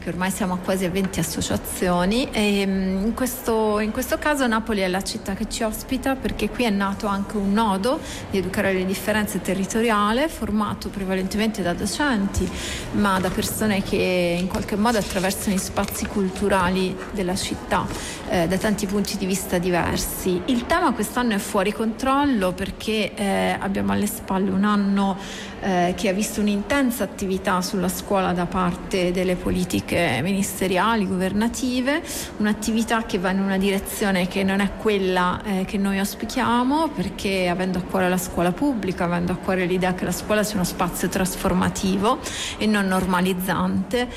che ormai siamo a quasi a 20 associazioni, e in questo caso Napoli è la città che ci ospita perché qui è nato anche un nodo di Educare le differenze territoriale, formato prevalentemente da docenti, ma da persone che in qualche modo attraversano gli spazi culturali della città da tanti punti di vista diversi. Il tema quest'anno è fuori controllo perché abbiamo alle spalle un anno che ha visto un'intensa attività sulla scuola da parte delle politiche ministeriali, governative, un'attività che va in una direzione che non è quella che noi auspichiamo, perché avendo a cuore la scuola pubblica, avendo a cuore l'idea che la scuola sia uno spazio trasformativo e non normalizzante,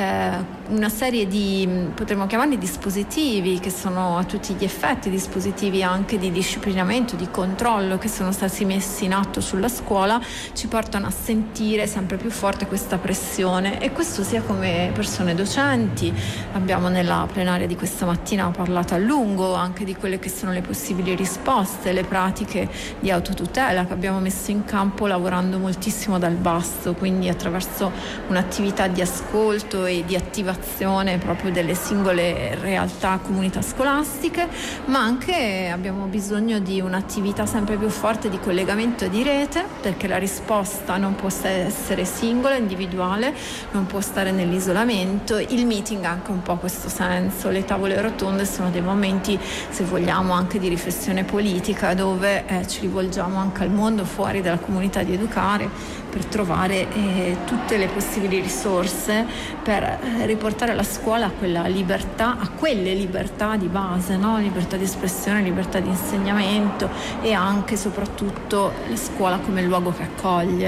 una serie di, potremmo chiamarli dispositivi, che sono a tutti gli effetti dispositivi anche di disciplinamento, di controllo, che sono stati messi in atto sulla scuola, ci portano a sentire sempre più forte questa pressione, e questo sia come persone docenti. Abbiamo nella plenaria di questa mattina parlato a lungo anche di quelle che sono le possibili risposte, le pratiche di autotutela che abbiamo messo in campo lavorando moltissimo dal basso, quindi attraverso un'attività di ascolto e di attivazione proprio delle singole realtà, comunità scolastiche, ma anche abbiamo bisogno di un'attività sempre più forte di collegamento e di rete, perché la risposta non può essere singola, individuale, non può stare nell'isolamento. Il meeting ha anche un po' questo senso, le tavole rotonde sono dei momenti, se vogliamo, anche di riflessione politica, dove ci rivolgiamo anche al mondo fuori dalla comunità di Educare per trovare tutte le possibili risorse per riportare la scuola a quella libertà, a quelle libertà di base, no? Libertà di espressione, libertà di insegnamento, e anche soprattutto la scuola come luogo che accoglie.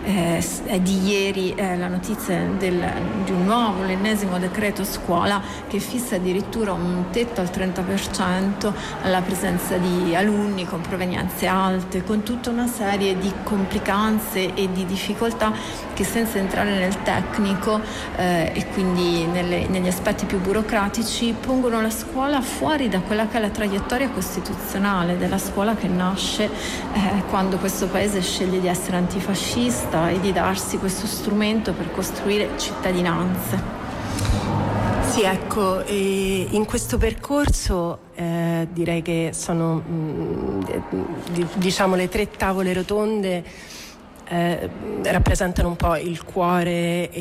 È di ieri la notizia di un nuovo, l'ennesimo decreto scuola che fissa addirittura un tetto al 30% alla presenza di alunni con provenienze alte, con tutta una serie di complicanze e di difficoltà che, senza entrare nel tecnico e quindi negli aspetti più burocratici, pongono la scuola fuori da quella che è la traiettoria costituzionale della scuola, che nasce quando questo paese sceglie di essere antifascista e di darsi questo strumento per costruire cittadinanze. Sì, ecco, in questo percorso direi che sono diciamo le 3 tavole rotonde rappresentano un po' il cuore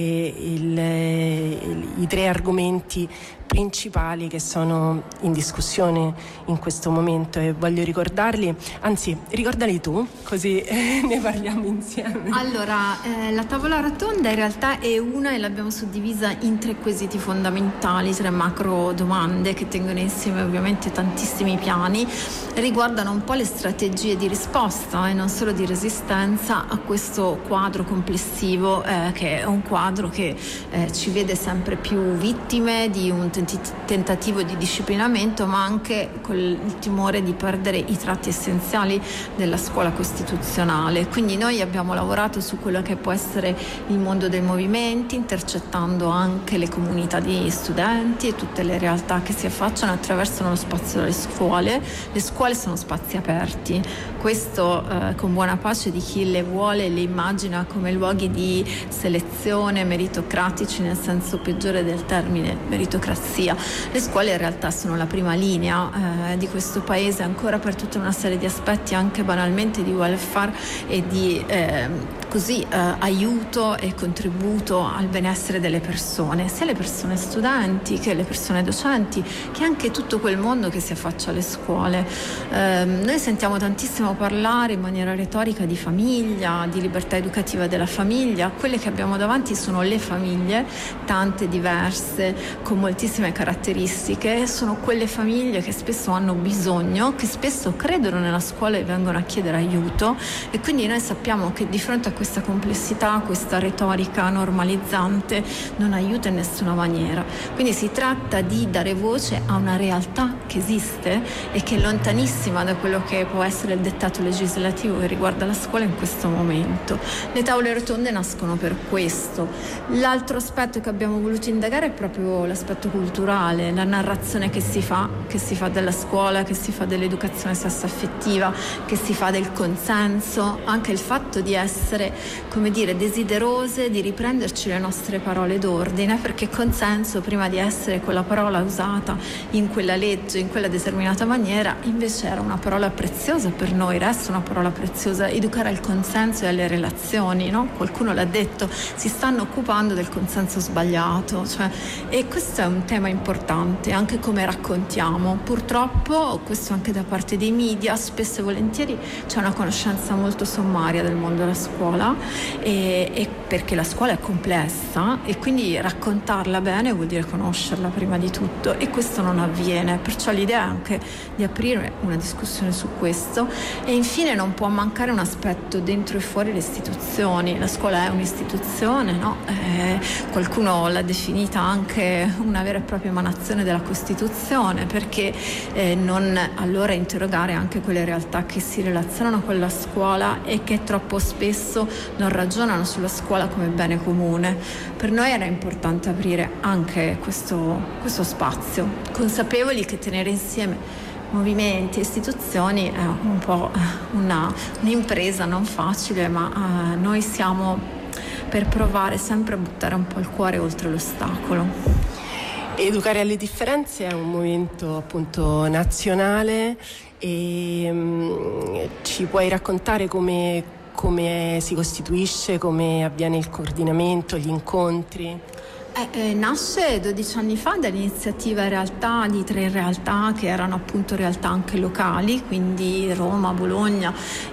e i 3 argomenti principali che sono in discussione in questo momento, e voglio ricordarli, anzi ricordali tu, così ne parliamo insieme. Allora, la tavola rotonda in realtà è una, e l'abbiamo suddivisa in 3 quesiti fondamentali, 3 macro domande che tengono insieme ovviamente tantissimi piani, riguardano un po' le strategie di risposta e non solo di resistenza a questo quadro complessivo, che è un quadro che ci vede sempre più vittime di un tentativo di disciplinamento, ma anche con il timore di perdere i tratti essenziali della scuola costituzionale. Quindi noi abbiamo lavorato su quello che può essere il mondo dei movimenti, intercettando anche le comunità di studenti e tutte le realtà che si affacciano attraverso lo spazio delle scuole. Le scuole sono spazi aperti, questo con buona pace di chi le vuole e le immagina come luoghi di selezione meritocratici nel senso peggiore del termine meritocrazia. Le scuole in realtà sono la prima linea di questo paese ancora per tutta una serie di aspetti, anche banalmente di welfare e di aiuto e contributo al benessere delle persone, sia le persone studenti che le persone docenti, che anche tutto quel mondo che si affaccia alle scuole. Noi sentiamo tantissimo parlare in maniera retorica di famiglia, di libertà educativa della famiglia. Quelle che abbiamo davanti sono le famiglie, tante diverse, con moltissime caratteristiche. Sono quelle famiglie che spesso hanno bisogno, che spesso credono nella scuola e vengono a chiedere aiuto, e quindi noi sappiamo che di fronte a questa complessità, questa retorica normalizzante non aiuta in nessuna maniera. Quindi si tratta di dare voce a una realtà che esiste e che è lontanissima da quello che può essere il dettato legislativo che riguarda la scuola in questo momento. Le tavole rotonde nascono per questo. L'altro aspetto che abbiamo voluto indagare è proprio l'aspetto culturale, la narrazione che si fa della scuola, che si fa dell'educazione sessuo-affettiva, che si fa del consenso, anche il fatto di essere essere, come dire, desiderose di riprenderci le nostre parole d'ordine, perché consenso, prima di essere quella parola usata in quella legge, in quella determinata maniera, invece era una parola preziosa per noi, resta una parola preziosa. Educare al consenso e alle relazioni, no? Qualcuno l'ha detto, si stanno occupando del consenso sbagliato, e questo è un tema importante, anche come raccontiamo. Purtroppo, questo anche da parte dei media, spesso e volentieri c'è una conoscenza molto sommaria del mondo della scuola, e perché la scuola è complessa e quindi raccontarla bene vuol dire conoscerla prima di tutto, e questo non avviene. Perciò l'idea è anche di aprire una discussione su questo. E infine non può mancare un aspetto dentro e fuori le istituzioni. La scuola è un'istituzione, no? Qualcuno l'ha definita anche una vera e propria emanazione della Costituzione, perché non allora interrogare anche quelle realtà che si relazionano con la scuola e che troppo spesso non ragionano sulla scuola come bene comune. Per noi era importante aprire anche questo spazio, consapevoli che tenere insieme movimenti e istituzioni è un po' un'impresa non facile, ma noi siamo per provare sempre a buttare un po' il cuore oltre l'ostacolo. Educare alle differenze è un movimento appunto nazionale, e ci puoi raccontare come si costituisce, come avviene il coordinamento, gli incontri? Nasce 12 anni fa dall'iniziativa in realtà di 3 realtà che erano appunto realtà anche locali, quindi Roma, Bologna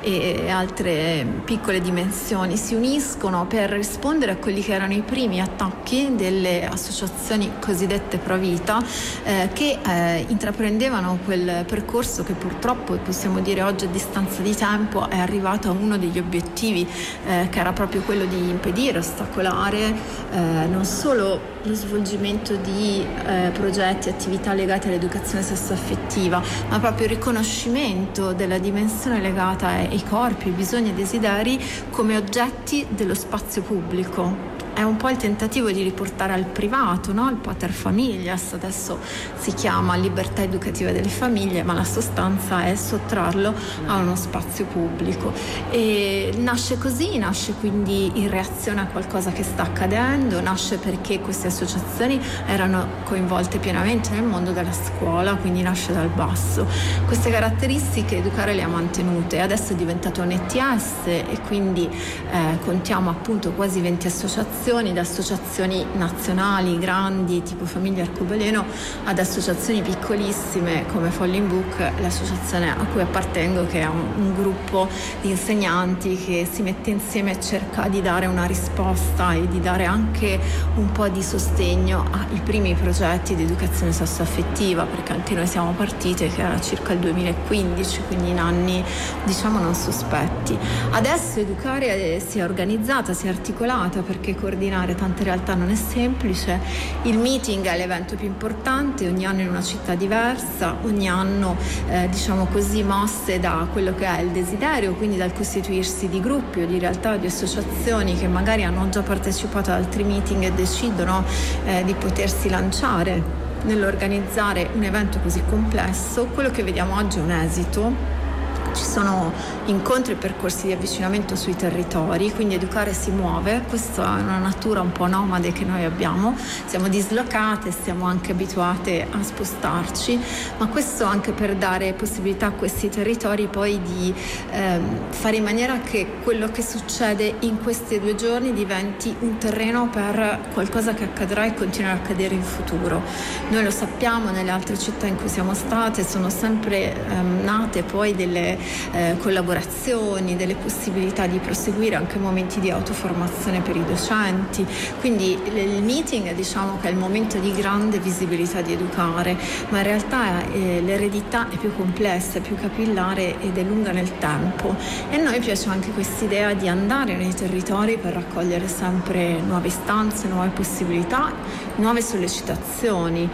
e altre piccole dimensioni si uniscono per rispondere a quelli che erano i primi attacchi delle associazioni cosiddette pro vita, che intraprendevano quel percorso che purtroppo, possiamo dire oggi a distanza di tempo, è arrivato a uno degli obiettivi, che era proprio quello di impedire, ostacolare non solo lo svolgimento di progetti e attività legate all'educazione sessuaffettiva, ma proprio il riconoscimento della dimensione legata ai corpi, ai bisogni e ai desideri come oggetti dello spazio pubblico. È un po' il tentativo di riportare al privato, no? Il pater familias, adesso si chiama libertà educativa delle famiglie, ma la sostanza è sottrarlo a uno spazio pubblico. E nasce così, nasce quindi in reazione a qualcosa che sta accadendo, nasce perché queste associazioni erano coinvolte pienamente nel mondo della scuola, quindi nasce dal basso. Queste caratteristiche Educare le ha mantenute, adesso è diventato un ETS e quindi contiamo appunto quasi 20 associazioni, da associazioni nazionali grandi tipo Famiglia Arcobaleno ad associazioni piccolissime come Falling Book, l'associazione a cui appartengo, che è un gruppo di insegnanti che si mette insieme e cerca di dare una risposta e di dare anche un po' di sostegno ai primi progetti di educazione sessuaffettiva, perché anche noi siamo partite che era circa il 2015, quindi in anni diciamo non sospetti. Adesso Educare si è organizzata, si è articolata, perché coordinare tante realtà non è semplice. Il meeting è l'evento più importante, ogni anno in una città diversa, ogni anno diciamo così mosse da quello che è il desiderio, quindi dal costituirsi di gruppi o di realtà o di associazioni che magari hanno già partecipato ad altri meeting e decidono di potersi lanciare nell'organizzare un evento così complesso. Quello che vediamo oggi è un esito. Ci sono incontri e percorsi di avvicinamento sui territori, quindi Educare si muove. Questa è una natura un po' nomade che noi abbiamo, siamo dislocate, siamo anche abituate a spostarci, ma questo anche per dare possibilità a questi territori poi di fare in maniera che quello che succede in questi 2 giorni diventi un terreno per qualcosa che accadrà e continuerà a accadere in futuro. Noi lo sappiamo, nelle altre città in cui siamo state sono sempre nate poi delle collaborazioni, delle possibilità di proseguire anche momenti di autoformazione per i docenti. Quindi il meeting diciamo che è il momento di grande visibilità di Educare, ma in realtà l'eredità è più complessa, è più capillare ed è lunga nel tempo, e a noi piace anche quest'idea di andare nei territori per raccogliere sempre nuove istanze, nuove possibilità, nuove sollecitazioni,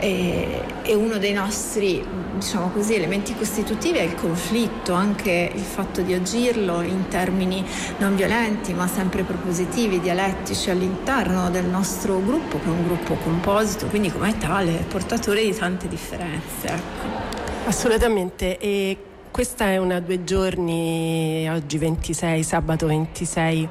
e uno dei nostri diciamo così elementi costitutivi è il conflitto, anche il fatto di agirlo in termini non violenti ma sempre propositivi, dialettici all'interno del nostro gruppo, che è un gruppo composito, quindi come tale portatore di tante differenze, ecco. Assolutamente. E questa è una 2 giorni, oggi 26, sabato 26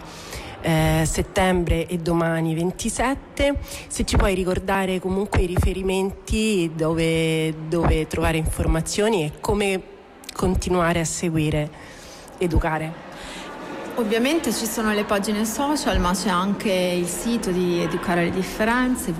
settembre e domani 27. Se ci puoi ricordare comunque i riferimenti dove trovare informazioni e come continuare a seguire Educare. Ovviamente ci sono le pagine social, ma c'è anche il sito di Educare le Differenze,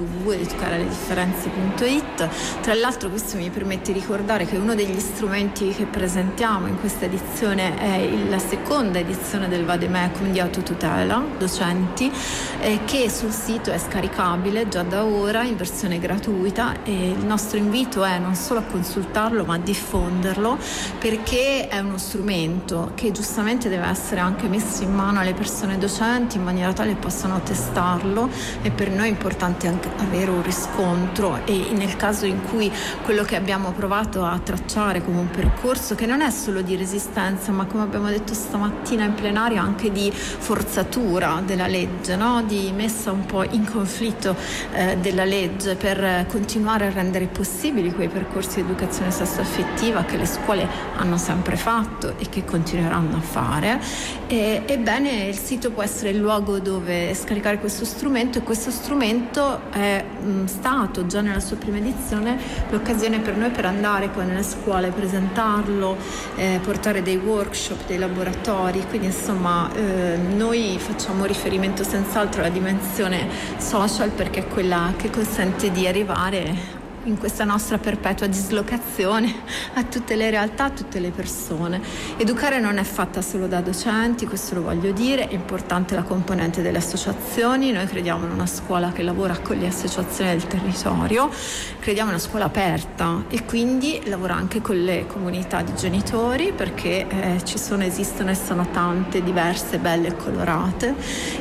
www.educareledifferenze.it. Tra l'altro questo mi permette di ricordare che uno degli strumenti che presentiamo in questa edizione è la seconda edizione del Vademecum di autotutela docenti, che sul sito è scaricabile già da ora in versione gratuita, e il nostro invito è non solo a consultarlo ma a diffonderlo, perché è uno strumento che giustamente deve essere anche messo in mano alle persone docenti in maniera tale che possano testarlo, e per noi è importante anche avere un riscontro, e nel caso in cui quello che abbiamo provato a tracciare come un percorso che non è solo di resistenza, ma come abbiamo detto stamattina in plenaria anche di forzatura della legge, no? Di messa un po' in conflitto della legge per continuare a rendere possibili quei percorsi di educazione sessuaffettiva che le scuole hanno sempre fatto e che continueranno a fare. Ebbene, il sito può essere il luogo dove scaricare questo strumento, e questo strumento è stato già nella sua prima edizione l'occasione per noi per andare poi nelle scuole, presentarlo, portare dei workshop, dei laboratori. Quindi insomma noi facciamo riferimento senz'altro alla dimensione social, perché è quella che consente di arrivare in questa nostra perpetua dislocazione a tutte le realtà, a tutte le persone. Educare non è fatta solo da docenti, questo lo voglio dire, è importante la componente delle associazioni. Noi crediamo in una scuola che lavora con le associazioni del territorio, crediamo in una scuola aperta, e quindi lavora anche con le comunità di genitori, perché esistono e sono tante, diverse, belle e colorate,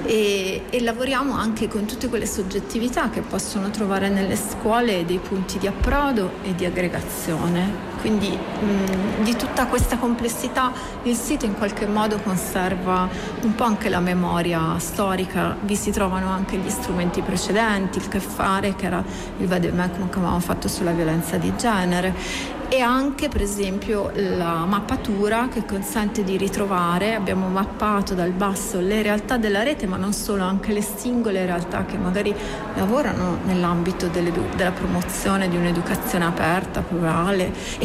e lavoriamo anche con tutte quelle soggettività che possono trovare nelle scuole dei punti di approdo e di aggregazione. Quindi di tutta questa complessità il sito in qualche modo conserva un po' anche la memoria storica. Vi si trovano anche gli strumenti precedenti, il Che Fare, che era il Vademecum che avevamo fatto sulla violenza di genere, e anche per esempio la mappatura che consente di ritrovare. Abbiamo mappato dal basso le realtà della rete, ma non solo, anche le singole realtà che magari lavorano nell'ambito della promozione di un'educazione aperta, plurale, e